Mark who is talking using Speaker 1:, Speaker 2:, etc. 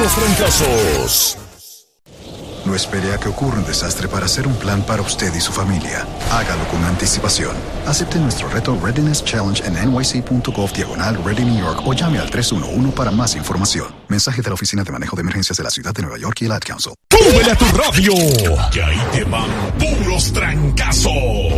Speaker 1: puros trancazos.
Speaker 2: No espere a que ocurra un desastre para hacer un plan para usted y su familia. Hágalo con anticipación. Acepte nuestro reto Readiness Challenge en nyc.gov/Ready New York o llame al 311 para más información. Mensaje de la Oficina de Manejo de Emergencias de la Ciudad de Nueva York y el Ad Council.
Speaker 1: ¡Súbele a tu radio! Que ahí te van puros trancazos.